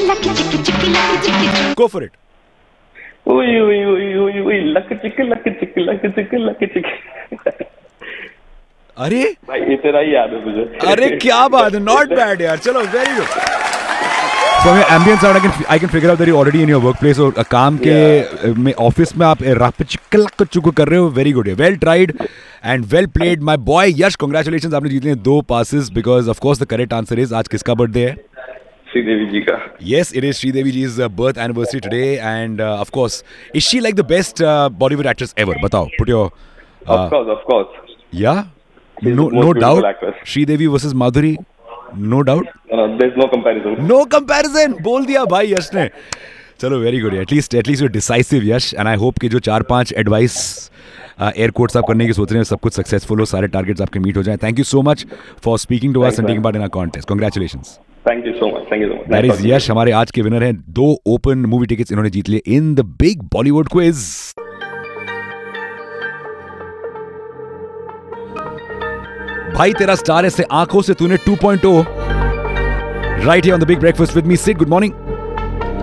Go for it. Luck चिक अरे भाई इतना ही याद है मुझे। अरे क्या बात है, नॉट बैड यार, चलो very good. So ambience sound I can figure out that you're already in your workplace और काम के में ऑफिस में आप रप चिक चुक कर रहे हो, वेरी गुड है, well tried and well played my boy Yash, congratulations, आपने जीत लिए 2 passes because of course the correct answer is, आज किसका बर्थडे है? श्रीदेवी जी का। Yes, it is Sridevi ji's birth anniversary today and of course is she like the best Bollywood actress ever? बताओ, put your of course yeah, She's no the most beautiful doubt actress. Sridevi versus Madhuri, no doubt, there's no comparison. no comparison, बोल दिया भाई यश ने। चलो very good, at least you decisive Yash, and I hope कि जो 4-5 advice air courts आप करने की सोच रहे हैं सब कुछ सक्सेसफुल हो, सारे टारगेट्स आपके मीट हो जाएं। Thank you so much for speaking to us and taking part in our contest, congratulations. Thank you so much. That is यश, हमारे आज के विनर हैं। 2 ओपन मूवी टिकट्स इन्होंने जीत लिए in the big Bollywood quiz. भाई तेरा स्टार है से आंखों से तूने 2.0 right here on the big breakfast with me. Sid, good morning.